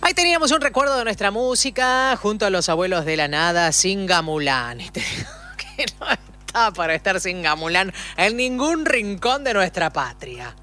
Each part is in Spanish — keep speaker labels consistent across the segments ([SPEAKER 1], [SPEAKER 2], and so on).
[SPEAKER 1] Ahí teníamos un recuerdo de nuestra música junto a los abuelos de la nada, Singamulán. Y te digo que no está para estar Singamulán en ningún rincón de nuestra patria.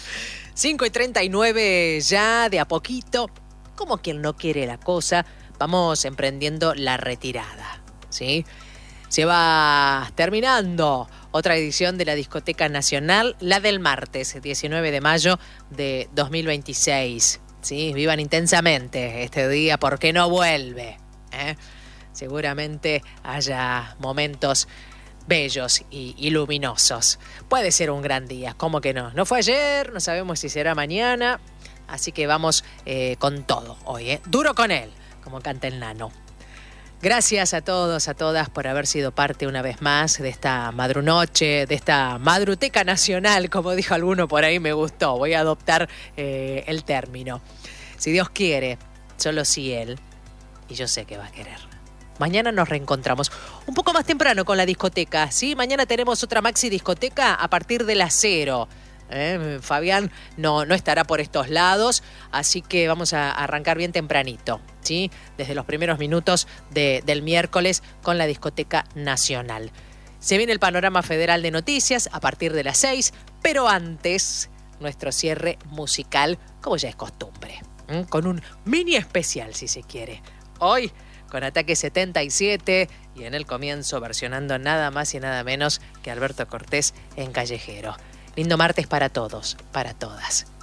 [SPEAKER 1] 5:39 ya, de a poquito, como quien no quiere la cosa, vamos emprendiendo la retirada, ¿sí? Se va terminando otra edición de la Discoteca Nacional, la del martes, 19 de mayo de 2026. ¿Sí? Vivan intensamente este día porque no vuelve. Seguramente haya momentos bellos y luminosos. Puede ser un gran día, ¿cómo que no? No fue ayer, no sabemos si será mañana, así que vamos con todo hoy. Duro con él, como canta el Nano. Gracias a todos, a todas por haber sido parte una vez más de esta madrunoche, de esta madruteca nacional, como dijo alguno por ahí, me gustó. Voy a adoptar el término. Si Dios quiere, solo si Él, y yo sé que va a querer. Mañana nos reencontramos un poco más temprano con la discoteca, ¿sí? Mañana tenemos otra maxi discoteca a partir de las 0. Fabián no estará por estos lados, así que vamos a arrancar bien tempranito, ¿sí? Desde los primeros minutos del miércoles con la Discoteca Nacional. Se viene el panorama federal de noticias a partir de las 6, pero antes nuestro cierre musical, como ya es costumbre, con un mini especial si se quiere. Hoy con Ataque 77 y en el comienzo versionando nada más y nada menos que Alberto Cortés en Callejero. Lindo martes para todos, para todas.